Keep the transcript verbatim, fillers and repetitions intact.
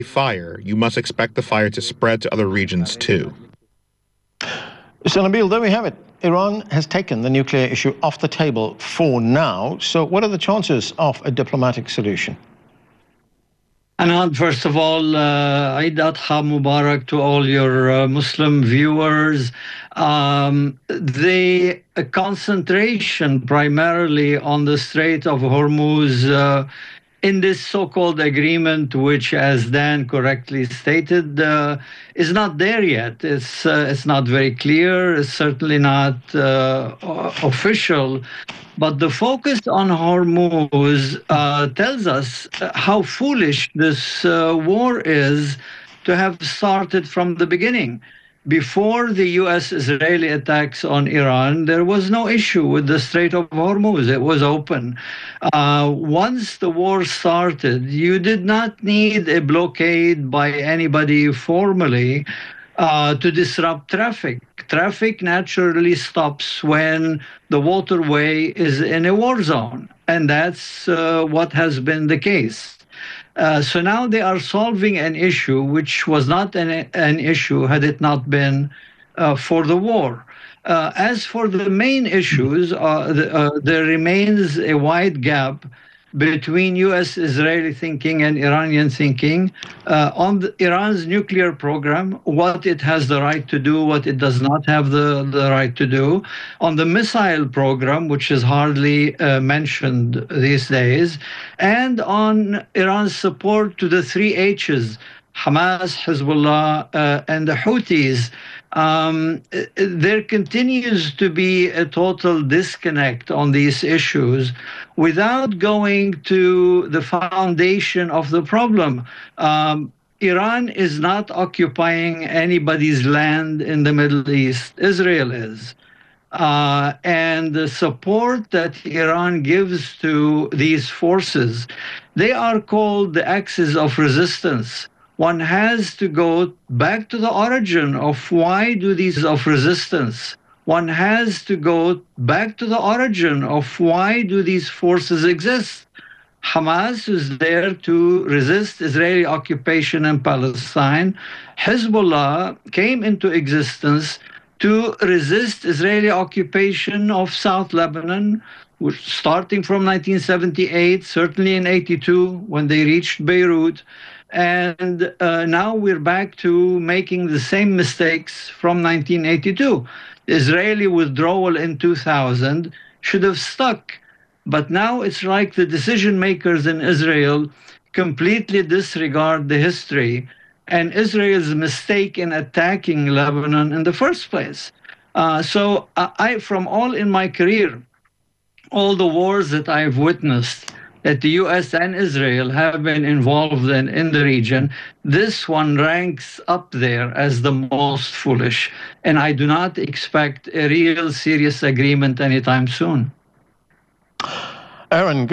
fire, you must expect the fire to spread to other regions too. So, Nabil, there we have it. Iran has taken the nuclear issue off the table for now. So what are the chances of a diplomatic solution? Anand, first of all, uh, Eid Adha Mubarak to all your uh, Muslim viewers. Um, the uh, concentration primarily on the Strait of Hormuz uh, in this so-called agreement, which, as Dan correctly stated, uh, is not there yet. It's uh, it's not very clear. It's certainly not uh, official. But the focus on Hormuz uh, tells us how foolish this uh, war is to have started from the beginning. Before the U S-Israeli attacks on Iran, there was no issue with the Strait of Hormuz. It was open. Uh, once the war started, you did not need a blockade by anybody formally uh, to disrupt traffic. Traffic naturally stops when the waterway is in a war zone, and that's uh, what has been the case. Uh, so now they are solving an issue which was not an, an issue had it not been uh, for the war. Uh, as for the main issues, uh, the, uh, there remains a wide gap between U S-Israeli thinking and Iranian thinking uh, on the, Iran's nuclear program, what it has the right to do, what it does not have the, the right to do, on the missile program, which is hardly uh, mentioned these days, and on Iran's support to the three H's, Hamas, Hezbollah, uh, and the Houthis. Um, there continues to be a total disconnect on these issues without going to the foundation of the problem. Um, Iran is not occupying anybody's land in the Middle East. Israel is. Uh, and the support that Iran gives to these forces, they are called the axis of resistance. One has to go back to the origin of why do these of resistance. One has to go back to the origin of why do these forces exist. Hamas is there to resist Israeli occupation in Palestine. Hezbollah came into existence to resist Israeli occupation of South Lebanon, which starting from nineteen seventy-eight, certainly in eighty-two, when they reached Beirut. And uh, now we're back to making the same mistakes from nineteen eighty-two. Israeli withdrawal in two thousand should have stuck. But now it's like the decision makers in Israel completely disregard the history and Israel's mistake in attacking Lebanon in the first place. Uh, so I, from all in my career, all the wars that I've witnessed, that the U S and Israel have been involved in in the region, this one ranks up there as the most foolish. And I do not expect a real serious agreement anytime soon. Aaron,